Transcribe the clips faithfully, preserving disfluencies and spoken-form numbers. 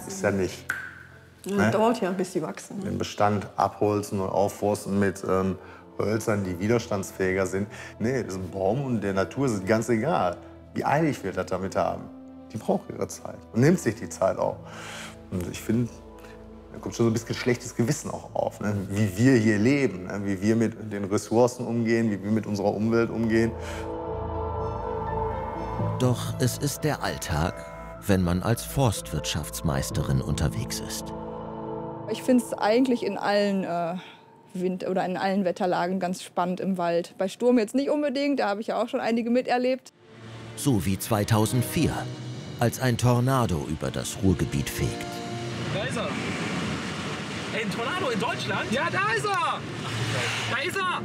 ist ja nicht. Ja, ne? Dauert ja, bis die wachsen. Den Bestand abholzen und aufforsten mit ähm, Hölzern, die widerstandsfähiger sind. Nee, das ist ein Baum und der Natur ist es ganz egal, wie eilig wir das damit haben. Die braucht ihre Zeit und nimmt sich die Zeit auch. Und ich finde, da kommt schon so ein bisschen schlechtes Gewissen auch auf, ne? Wie wir hier leben, ne? Wie wir mit den Ressourcen umgehen, wie wir mit unserer Umwelt umgehen. Doch es ist der Alltag, wenn man als Forstwirtschaftsmeisterin unterwegs ist. Ich finde es eigentlich in allen äh, Wind- oder in allen Wetterlagen ganz spannend im Wald. Bei Sturm jetzt nicht unbedingt, da habe ich ja auch schon einige miterlebt. So wie zweitausendvier, als ein Tornado über das Ruhrgebiet fegt. Da ist er. Hey, ein Tornado in Deutschland? Ja, da ist er! Da ist er!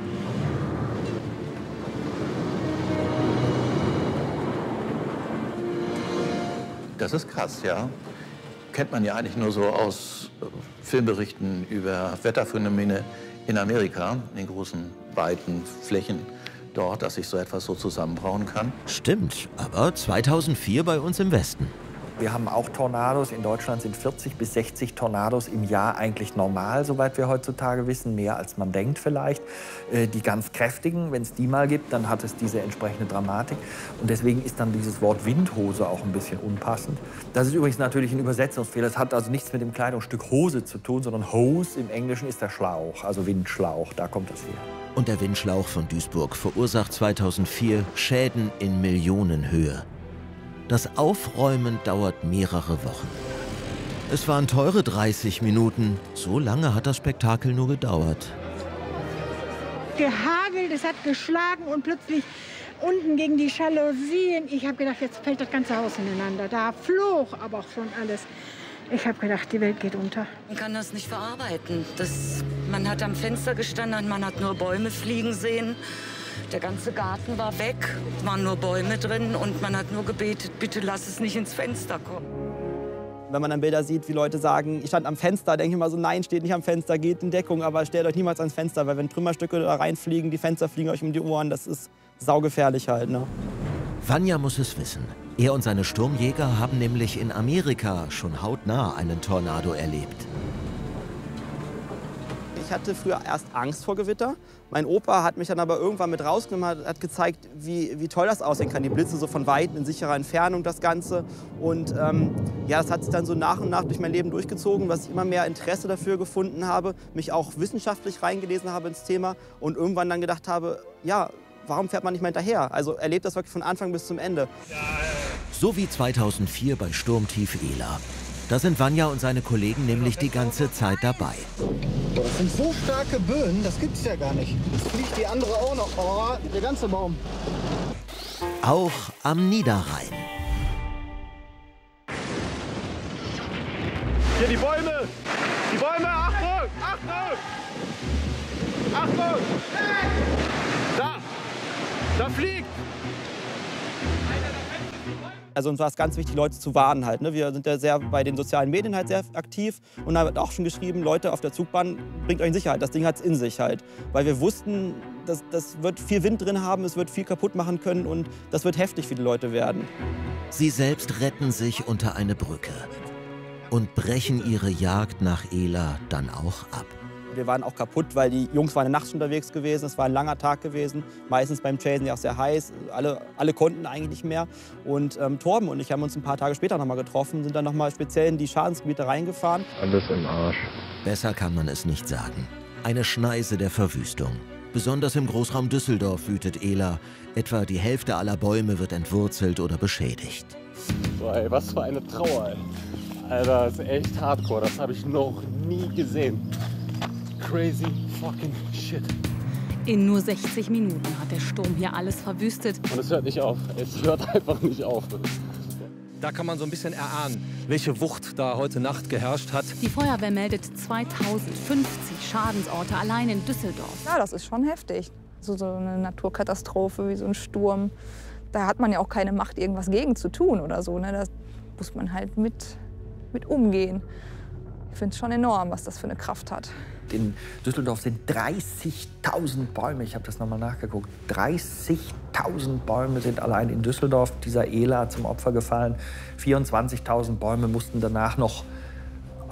Das ist krass, ja. Kennt man ja eigentlich nur so aus äh, Filmberichten über Wetterphänomene in Amerika, in den großen, weiten Flächen dort, dass sich so etwas so zusammenbrauen kann. Stimmt, aber zweitausendvier bei uns im Westen. Wir haben auch Tornados. In Deutschland sind vierzig bis sechzig Tornados im Jahr eigentlich normal, soweit wir heutzutage wissen. Mehr als man denkt vielleicht. Äh, die ganz kräftigen, wenn es die mal gibt, dann hat es diese entsprechende Dramatik. Und deswegen ist dann dieses Wort Windhose auch ein bisschen unpassend. Das ist übrigens natürlich ein Übersetzungsfehler. Es hat also nichts mit dem Kleidungsstück Hose zu tun, sondern Hose im Englischen ist der Schlauch, also Windschlauch. Da kommt das her. Und der Windschlauch von Duisburg verursacht zweitausendvier Schäden in Millionenhöhe. Das Aufräumen dauert mehrere Wochen. Es waren teure dreißig Minuten. So lange hat das Spektakel nur gedauert. Gehagelt, es hat geschlagen und plötzlich unten gegen die Jalousien. Ich habe gedacht, jetzt fällt das ganze Haus ineinander. Da flog aber auch schon alles. Ich habe gedacht, die Welt geht unter. Man kann das nicht verarbeiten. Das, man hat am Fenster gestanden und man hat nur Bäume fliegen sehen. Der ganze Garten war weg, es waren nur Bäume drin und man hat nur gebetet, bitte lass es nicht ins Fenster kommen. Wenn man dann Bilder sieht, wie Leute sagen, ich stand am Fenster, denke ich immer so, nein, steht nicht am Fenster, geht in Deckung, aber stellt euch niemals ans Fenster, weil wenn Trümmerstücke da reinfliegen, die Fenster fliegen euch um die Ohren, das ist saugefährlich halt, ne? Vanja muss es wissen. Er und seine Sturmjäger haben nämlich in Amerika schon hautnah einen Tornado erlebt. Ich hatte früher erst Angst vor Gewitter. Mein Opa hat mich dann aber irgendwann mit rausgenommen, hat, hat gezeigt, wie, wie toll das aussehen kann. Die Blitze so von Weitem in sicherer Entfernung, das Ganze. Und ähm, ja, das hat sich dann so nach und nach durch mein Leben durchgezogen, dass ich immer mehr Interesse dafür gefunden habe, mich auch wissenschaftlich reingelesen habe ins Thema und irgendwann dann gedacht habe, ja, warum fährt man nicht mehr hinterher? Also erlebt das wirklich von Anfang bis zum Ende. So wie zweitausendvier bei Sturmtief Ela. Da sind Vanja und seine Kollegen nämlich die ganze Zeit dabei. Das sind so starke Böen, das gibt's ja gar nicht. Jetzt fliegt die andere auch noch. Oh, der ganze Baum. Auch am Niederrhein. Hier die Bäume! Die Bäume! Achtung! Achtung! Achtung! Da! Da fliegt! Also uns war es ganz wichtig, Leute zu warnen halt. Ne? Wir sind ja sehr bei den sozialen Medien halt sehr aktiv und da wird auch schon geschrieben, Leute auf der Zugbahn, bringt euch in Sicherheit. Das Ding hat es in sich halt. Weil wir wussten, das, das wird viel Wind drin haben, es wird viel kaputt machen können und das wird heftig für die Leute werden. Sie selbst retten sich unter eine Brücke und brechen ihre Jagd nach Ela dann auch ab. Wir waren auch kaputt, weil die Jungs waren nachts unterwegs gewesen. Es war ein langer Tag gewesen. Meistens beim Chasen ja auch sehr heiß. Alle, alle konnten eigentlich nicht mehr. Und ähm, Torben und ich haben uns ein paar Tage später noch mal getroffen, sind dann noch mal speziell in die Schadensgebiete reingefahren. Alles im Arsch. Besser kann man es nicht sagen. Eine Schneise der Verwüstung. Besonders im Großraum Düsseldorf wütet Ela. Etwa die Hälfte aller Bäume wird entwurzelt oder beschädigt. Boah, ey, was für eine Trauer, ey. Alter, das ist echt hardcore. Das habe ich noch nie gesehen. Crazy fucking shit. In nur sechzig Minuten hat der Sturm hier alles verwüstet. Und es hört nicht auf. Es hört einfach nicht auf. Da kann man so ein bisschen erahnen, welche Wucht da heute Nacht geherrscht hat. Die Feuerwehr meldet zweitausendfünfzig Schadensorte allein in Düsseldorf. Ja, das ist schon heftig. So, so eine Naturkatastrophe wie so ein Sturm. Da hat man ja auch keine Macht, irgendwas gegen zu tun oder so. Ne? Da muss man halt mit, mit umgehen. Ich finde es schon enorm, was das für eine Kraft hat. In Düsseldorf sind dreißigtausend Bäume. Ich habe das nochmal nachgeguckt. dreißigtausend Bäume sind allein in Düsseldorf dieser Ela zum Opfer gefallen. vierundzwanzigtausend Bäume mussten danach noch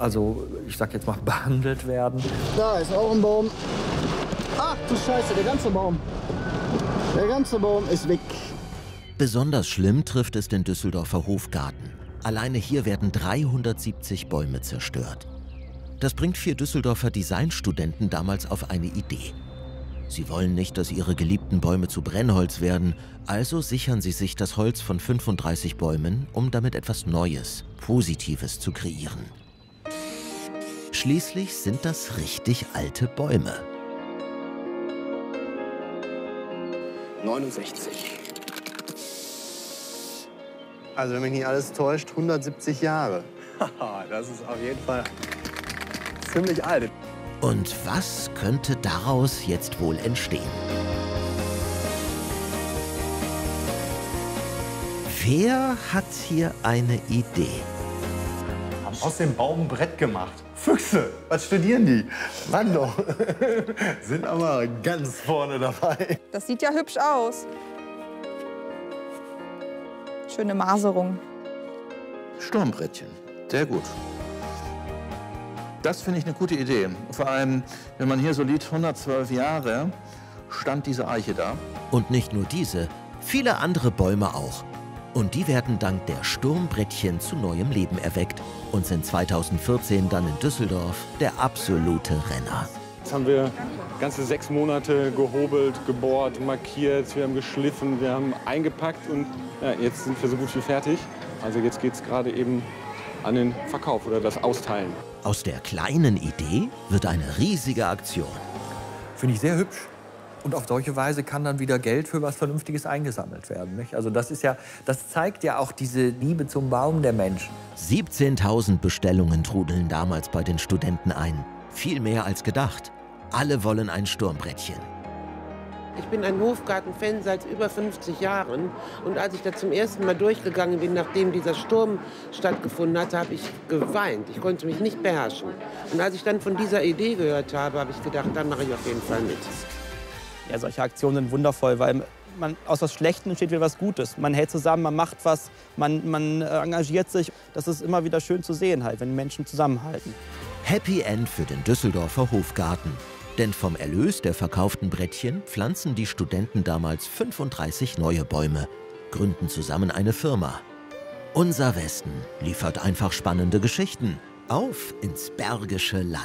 also ich sag jetzt mal, behandelt werden. Da ist auch ein Baum. Ach du Scheiße, der ganze Baum. Der ganze Baum ist weg. Besonders schlimm trifft es den Düsseldorfer Hofgarten. Alleine hier werden dreihundertsiebzig Bäume zerstört. Das bringt vier Düsseldorfer Designstudenten damals auf eine Idee. Sie wollen nicht, dass ihre geliebten Bäume zu Brennholz werden, also sichern sie sich das Holz von fünfunddreißig Bäumen, um damit etwas Neues, Positives zu kreieren. Schließlich sind das richtig alte Bäume. neunundsechzig. Also wenn mich nicht alles täuscht, hundertsiebzig Jahre. Haha, das ist auf jeden Fall ziemlich alt. Und was könnte daraus jetzt wohl entstehen? Wer hat hier eine Idee? Haben aus dem Baum ein Brett gemacht. Füchse, was studieren die? Mann doch, sind aber ganz vorne dabei. Das sieht ja hübsch aus. Schöne Maserung. Sturmbrettchen, sehr gut. Das finde ich eine gute Idee. Vor allem, wenn man hier so liest, hundertzwölf Jahre stand diese Eiche da. Und nicht nur diese, viele andere Bäume auch. Und die werden dank der Sturmbrettchen zu neuem Leben erweckt und sind zweitausendvierzehn dann in Düsseldorf der absolute Renner. Jetzt haben wir ganze sechs Monate gehobelt, gebohrt, markiert, wir haben geschliffen, wir haben eingepackt und ja, jetzt sind wir so gut wie fertig. Also jetzt geht es gerade eben an den Verkauf oder das Austeilen. Aus der kleinen Idee wird eine riesige Aktion. Finde ich sehr hübsch. Und auf solche Weise kann dann wieder Geld für was Vernünftiges eingesammelt werden. Nicht? Also das ist ja, das zeigt ja auch diese Liebe zum Baum der Menschen. siebzehntausend Bestellungen trudeln damals bei den Studenten ein. Viel mehr als gedacht. Alle wollen ein Sturmbrettchen. Ich bin ein Hofgarten-Fan seit über fünfzig Jahren. Und als ich da zum ersten Mal durchgegangen bin, nachdem dieser Sturm stattgefunden hatte, habe ich geweint. Ich konnte mich nicht beherrschen. Und als ich dann von dieser Idee gehört habe, habe ich gedacht, dann mache ich auf jeden Fall mit. Ja, solche Aktionen sind wundervoll, weil man, aus was Schlechtem entsteht wieder was Gutes. Man hält zusammen, man macht was, man, man engagiert sich. Das ist immer wieder schön zu sehen, halt, wenn Menschen zusammenhalten. Happy End für den Düsseldorfer Hofgarten. Denn vom Erlös der verkauften Brettchen pflanzen die Studenten damals fünfunddreißig neue Bäume, gründen zusammen eine Firma. Unser Westen liefert einfach spannende Geschichten. Auf ins Bergische Land.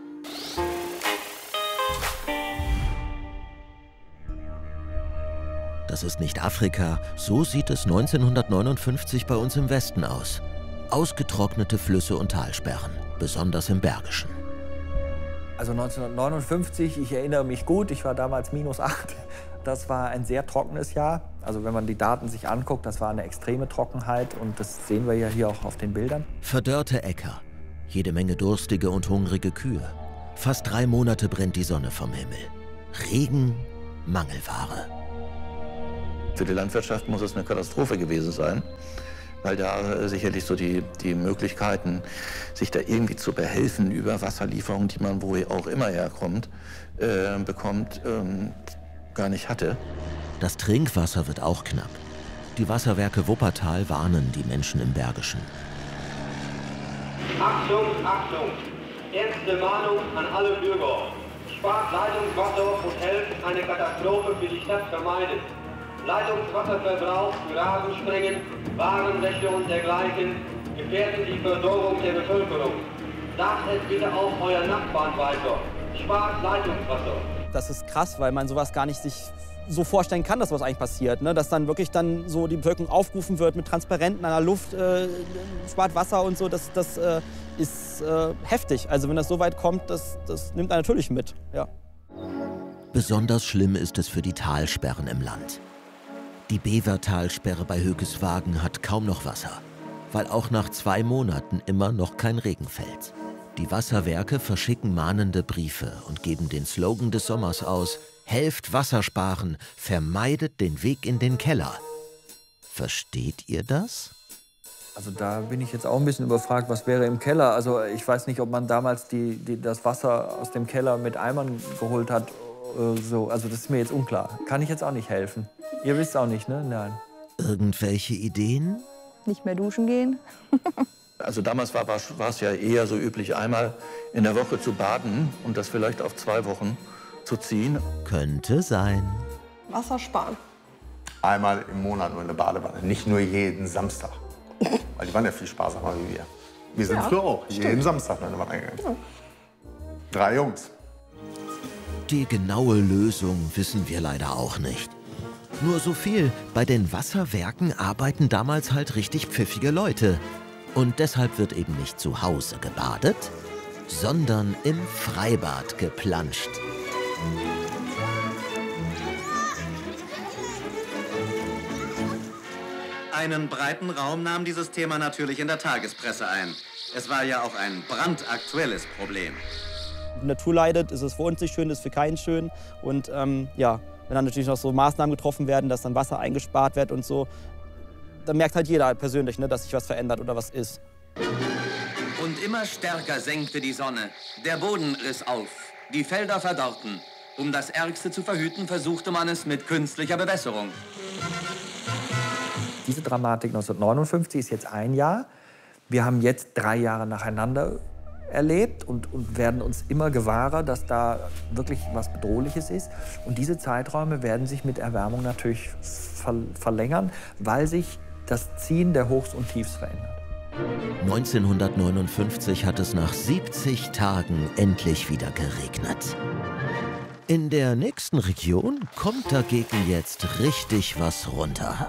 Das ist nicht Afrika, so sieht es neunzehnhundertneunundfünfzig bei uns im Westen aus. Ausgetrocknete Flüsse und Talsperren, besonders im Bergischen. Also neunzehnhundertneunundfünfzig, ich erinnere mich gut, ich war damals minus acht. Das war ein sehr trockenes Jahr. Also wenn man die Daten sich anguckt, das war eine extreme Trockenheit und das sehen wir ja hier auch auf den Bildern. Verdörrte Äcker, jede Menge durstige und hungrige Kühe. Fast drei Monate brennt die Sonne vom Himmel. Regen, Mangelware. Für die Landwirtschaft muss es eine Katastrophe gewesen sein, weil da sicherlich so die, die Möglichkeiten, sich da irgendwie zu behelfen über Wasserlieferungen, die man wo auch immer herkommt, äh, bekommt, ähm, gar nicht hatte. Das Trinkwasser wird auch knapp. Die Wasserwerke Wuppertal warnen die Menschen im Bergischen. Achtung, Achtung! Ernste Mahnung an alle Bürger. Spart Leitungswasser und helft eine Katastrophe für die Stadt vermeiden. Leitungswasserverbrauch für Rasensprengen, Warenwäsche und dergleichen gefährden die Versorgung der Bevölkerung. Sagt es bitte auch euren Nachbarn weiter. Spart Leitungswasser. Das ist krass, weil man sowas gar nicht sich so vorstellen kann, dass was eigentlich passiert. Ne? Dass dann wirklich dann so die Bevölkerung aufgerufen wird mit Transparenten an der Luft, äh, spart Wasser und so. Das, das äh, ist äh, heftig. Also wenn das so weit kommt, das, das nimmt er natürlich mit. Ja. Besonders schlimm ist es für die Talsperren im Land. Die Bevertalsperre bei Högiswagen hat kaum noch Wasser, weil auch nach zwei Monaten immer noch kein Regen fällt. Die Wasserwerke verschicken mahnende Briefe und geben den Slogan des Sommers aus: Helft Wasser sparen, vermeidet den Weg in den Keller. Versteht ihr das? Also da bin ich jetzt auch ein bisschen überfragt, was wäre im Keller. Also ich weiß nicht, ob man damals die, die, das Wasser aus dem Keller mit Eimern geholt hat. Äh, so. Also das ist mir jetzt unklar. Kann ich jetzt auch nicht helfen. Ihr wisst auch nicht, ne? Nein. Irgendwelche Ideen? Nicht mehr duschen gehen. Also damals war, war, war es ja eher so üblich, einmal in der Woche zu baden und das vielleicht auf zwei Wochen zu ziehen. Könnte sein. Wasser sparen. Einmal im Monat nur in der Badewanne, nicht nur jeden Samstag. Weil die waren ja viel sparsamer wie wir. Wir sind Ja, früher auch stimmt. jeden Samstag in der Wanne gegangen. Ja. Drei Jungs. Die genaue Lösung wissen wir leider auch nicht. Nur so viel, bei den Wasserwerken arbeiten damals halt richtig pfiffige Leute. Und deshalb wird eben nicht zu Hause gebadet, sondern im Freibad geplanscht. Einen breiten Raum nahm dieses Thema natürlich in der Tagespresse ein. Es war ja auch ein brandaktuelles Problem. Die Natur leidet, ist es für uns nicht schön, ist für keinen schön. Und ähm, ja, wenn dann natürlich noch so Maßnahmen getroffen werden, dass dann Wasser eingespart wird und so, dann merkt halt jeder persönlich, ne, dass sich was verändert oder was ist. Und immer stärker senkte die Sonne. Der Boden riss auf. Die Felder verdorrten. Um das Ärgste zu verhüten, versuchte man es mit künstlicher Bewässerung. Diese Dramatik neunzehnhundertneunundfünfzig ist jetzt ein Jahr. Wir haben jetzt drei Jahre nacheinander erlebt und, und werden uns immer gewahrer, dass da wirklich was Bedrohliches ist. Und diese Zeiträume werden sich mit Erwärmung natürlich ver verlängern, weil sich das Ziehen der Hochs und Tiefs verändert. neunzehnhundertneunundfünfzig hat es nach siebzig Tagen endlich wieder geregnet. In der nächsten Region kommt dagegen jetzt richtig was runter.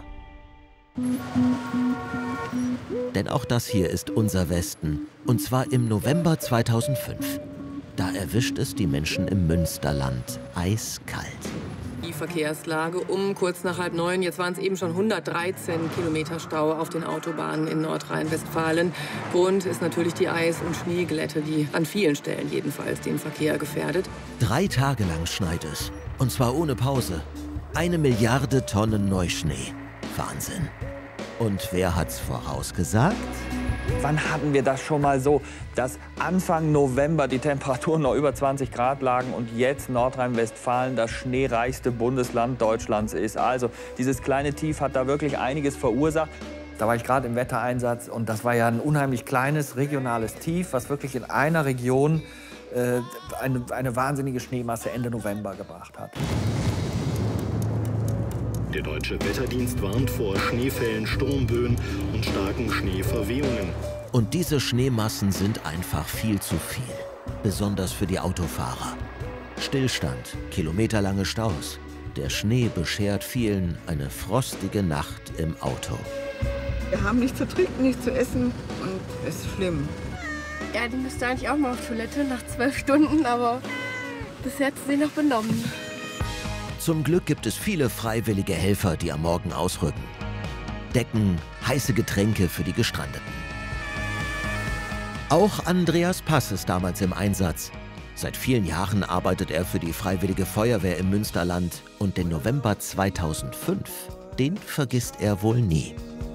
Denn auch das hier ist unser Westen, und zwar im November zweitausendfünf. Da erwischt es die Menschen im Münsterland eiskalt. Die Verkehrslage um kurz nach halb neun. Jetzt waren es eben schon hundertdreizehn Kilometer Stau auf den Autobahnen in Nordrhein-Westfalen. Grund ist natürlich die Eis- und Schneeglätte, die an vielen Stellen jedenfalls den Verkehr gefährdet. Drei Tage lang schneit es, und zwar ohne Pause. Eine Milliarde Tonnen Neuschnee. Wahnsinn. Und wer hat's vorausgesagt? Wann hatten wir das schon mal so, dass Anfang November die Temperaturen noch über zwanzig Grad lagen und jetzt Nordrhein-Westfalen das schneereichste Bundesland Deutschlands ist? Also dieses kleine Tief hat da wirklich einiges verursacht. Da war ich gerade im Wettereinsatz und das war ja ein unheimlich kleines regionales Tief, was wirklich in einer Region äh, eine, eine wahnsinnige Schneemasse Ende November gebracht hat. Der Deutsche Wetterdienst warnt vor Schneefällen, Sturmböen und starken Schneeverwehungen. Und diese Schneemassen sind einfach viel zu viel. Besonders für die Autofahrer. Stillstand, kilometerlange Staus. Der Schnee beschert vielen eine frostige Nacht im Auto. Wir haben nichts zu trinken, nichts zu essen und es ist schlimm. Ja, die müsste eigentlich auch mal auf Toilette nach zwölf Stunden, aber bisher hat sie sich noch benommen. Zum Glück gibt es viele freiwillige Helfer, die am Morgen ausrücken. Decken, heiße Getränke für die Gestrandeten. Auch Andreas Pass ist damals im Einsatz. Seit vielen Jahren arbeitet er für die Freiwillige Feuerwehr im Münsterland. Und den November zweitausendfünf, den vergisst er wohl nie.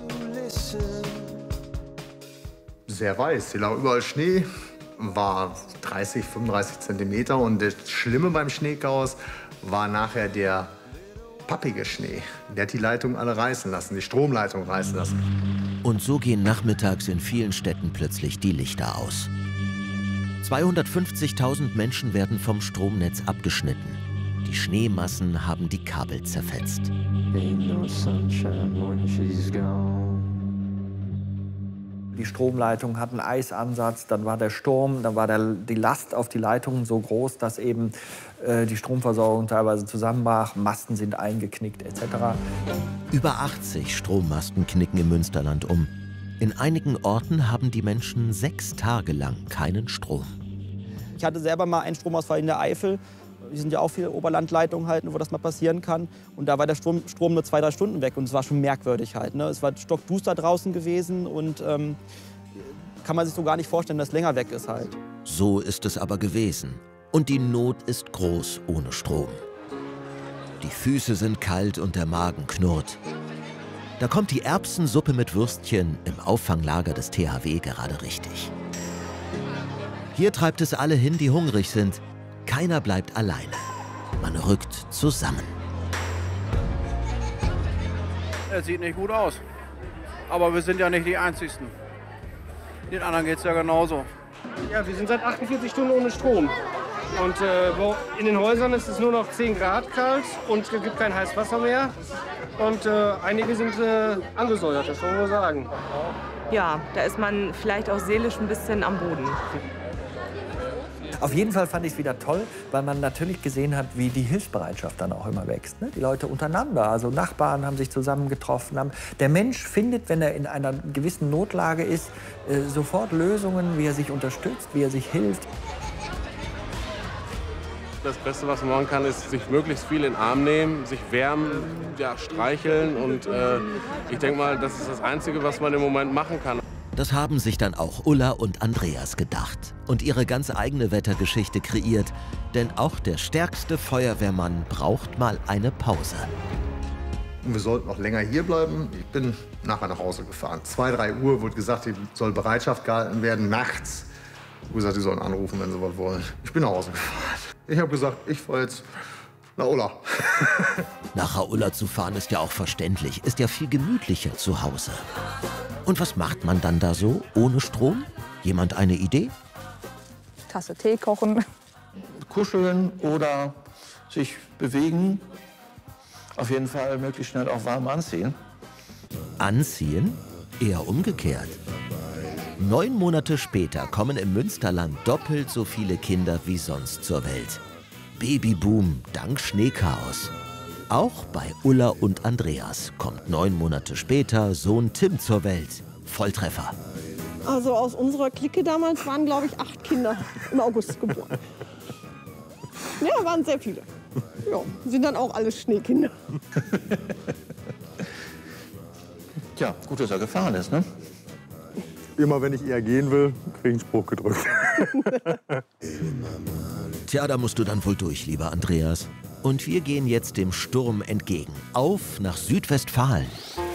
Sehr weiß, hier lag überall Schnee, war dreißig, fünfunddreißig Zentimeter. Und das Schlimme beim Schneechaos war nachher der pappige Schnee. Der hat die Leitungen alle reißen lassen, die Stromleitung reißen lassen. Und so gehen nachmittags in vielen Städten plötzlich die Lichter aus. zweihundertfünfzigtausend Menschen werden vom Stromnetz abgeschnitten. Die Schneemassen haben die Kabel zerfetzt. Die Stromleitungen hatten Eisansatz, dann war der Sturm, dann war der, die Last auf die Leitungen so groß, dass eben äh, die Stromversorgung teilweise zusammenbrach, Masten sind eingeknickt et cetera. Über achtzig Strommasten knicken im Münsterland um. In einigen Orten haben die Menschen sechs Tage lang keinen Strom. Ich hatte selber mal einen Stromausfall in der Eifel. Die sind ja auch viele Oberlandleitungen halt, wo das mal passieren kann. Und da war der Strom, Strom nur zwei, drei Stunden weg. Und es war schon merkwürdig halt. Ne? Es war stockduster draußen gewesen und ähm, kann man sich so gar nicht vorstellen, dass es länger weg ist halt. So ist es aber gewesen. Und die Not ist groß ohne Strom. Die Füße sind kalt und der Magen knurrt. Da kommt die Erbsensuppe mit Würstchen im Auffanglager des T H W gerade richtig. Hier treibt es alle hin, die hungrig sind. Keiner bleibt alleine. Man rückt zusammen. Es sieht nicht gut aus. Aber wir sind ja nicht die Einzigen. Den anderen geht es ja genauso. Ja, wir sind seit achtundvierzig Stunden ohne Strom. Und äh, in den Häusern ist es nur noch zehn Grad kalt und es gibt kein heißes Wasser mehr. Und äh, einige sind äh, angesäuert, das wollen wir sagen. Ja, da ist man vielleicht auch seelisch ein bisschen am Boden. Auf jeden Fall fand ich es wieder toll, weil man natürlich gesehen hat, wie die Hilfsbereitschaft dann auch immer wächst. Ne? Die Leute untereinander, also Nachbarn haben sich zusammengetroffen. Haben. Der Mensch findet, wenn er in einer gewissen Notlage ist, äh, sofort Lösungen, wie er sich unterstützt, wie er sich hilft. Das Beste, was man machen kann, ist sich möglichst viel in den Arm nehmen, sich wärmen, ja, streicheln. Und äh, ich denke mal, das ist das Einzige, was man im Moment machen kann. Das haben sich dann auch Ulla und Andreas gedacht und ihre ganz eigene Wettergeschichte kreiert. Denn auch der stärkste Feuerwehrmann braucht mal eine Pause. Wir sollten noch länger hier bleiben. Ich bin nachher nach Hause gefahren. Zwei, drei Uhr wurde gesagt, es soll Bereitschaft gehalten werden, nachts. Ich habe gesagt, die sollen anrufen, wenn sie was wollen. Ich bin nach Hause gefahren. Ich habe gesagt, ich fahre jetzt nach Ulla. Nach Ulla zu fahren ist ja auch verständlich, ist ja viel gemütlicher zu Hause. Und was macht man dann da so, ohne Strom? Jemand eine Idee? Tasse Tee kochen. Kuscheln oder sich bewegen. Auf jeden Fall möglichst schnell auch warm anziehen. Anziehen? Eher umgekehrt. Neun Monate später kommen im Münsterland doppelt so viele Kinder wie sonst zur Welt. Babyboom dank Schneechaos. Auch bei Ulla und Andreas kommt neun Monate später Sohn Tim zur Welt. Volltreffer. Also aus unserer Clique damals waren, glaube ich, acht Kinder im August geboren. Ja, waren sehr viele. Ja, sind dann auch alles Schneekinder. Tja, gut, dass er gefahren ist, ne? Immer wenn ich eher gehen will, kriege ich einen Spruch gedrückt. Tja, da musst du dann wohl durch, lieber Andreas. Und wir gehen jetzt dem Sturm entgegen. Auf nach Südwestfalen.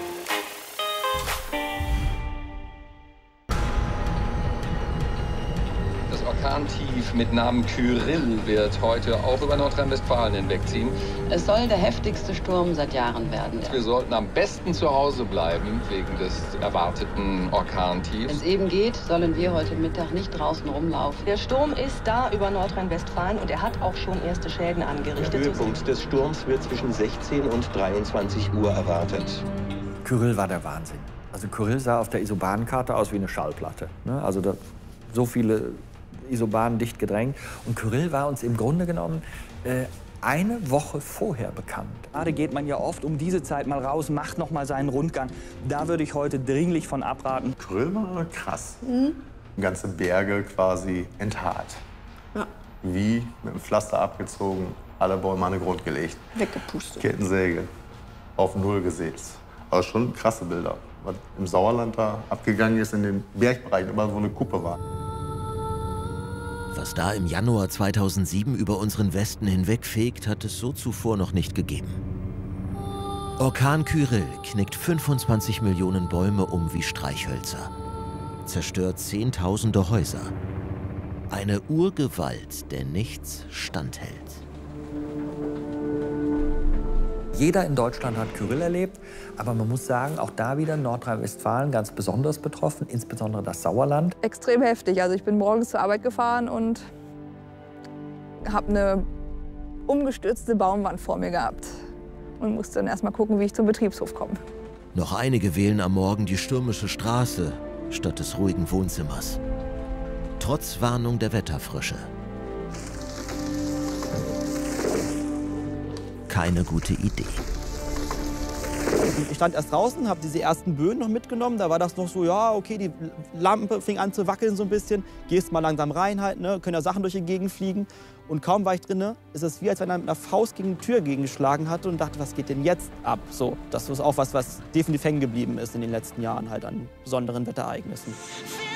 Das Orkantief mit Namen Kyrill wird heute auch über Nordrhein-Westfalen hinwegziehen. Es soll der heftigste Sturm seit Jahren werden. Wir sollten am besten zu Hause bleiben wegen des erwarteten Orkantiefs. Wenn es eben geht, sollen wir heute Mittag nicht draußen rumlaufen. Der Sturm ist da über Nordrhein-Westfalen und er hat auch schon erste Schäden angerichtet. Der Höhepunkt des Sturms wird zwischen sechzehn und dreiundzwanzig Uhr erwartet. Kyrill war der Wahnsinn. Also Kyrill sah auf der Isobanenkarte aus wie eine Schallplatte. Ne? Also da, so viele Isobahnen dicht gedrängt. Und Kyrill war uns im Grunde genommen äh, eine Woche vorher bekannt. Gerade geht man ja oft um diese Zeit mal raus, macht noch mal seinen Rundgang. Da würde ich heute dringlich von abraten. Kyrill war krass. Mhm. Ganze Berge quasi enthaart. Ja. Wie mit dem Pflaster abgezogen, alle Bäume an den Grund gelegt. Weggepustet. Kettensäge auf Null gesetzt. Aber schon krasse Bilder. Was im Sauerland da abgegangen ist, in den Bergbereichen, überall wo eine Kuppe war. Was da im Januar zweitausendsieben über unseren Westen hinwegfegt, hat es so zuvor noch nicht gegeben. Orkan Kyrill knickt fünfundzwanzig Millionen Bäume um wie Streichhölzer. Zerstört Zehntausende Häuser. Eine Urgewalt, der nichts standhält. Jeder in Deutschland hat Kyrill erlebt, aber man muss sagen, auch da wieder Nordrhein-Westfalen ganz besonders betroffen, insbesondere das Sauerland. Extrem heftig. Also ich bin morgens zur Arbeit gefahren und habe eine umgestürzte Baumwand vor mir gehabt und musste dann erst mal gucken, wie ich zum Betriebshof komme. Noch einige wählen am Morgen die stürmische Straße statt des ruhigen Wohnzimmers. Trotz Warnung der Wetterfrische. Keine gute Idee. Ich stand erst draußen, habe diese ersten Böen noch mitgenommen. Da war das noch so, ja, okay, die Lampe fing an zu wackeln so ein bisschen. Gehst mal langsam rein halt, ne? Können ja Sachen durch die Gegend fliegen. Und kaum war ich drin, ist es wie, als wenn er mit einer Faust gegen die Tür gegengeschlagen hatte und dachte, was geht denn jetzt ab? So, das ist auch was, was definitiv hängen geblieben ist in den letzten Jahren halt an besonderen Wetterereignissen.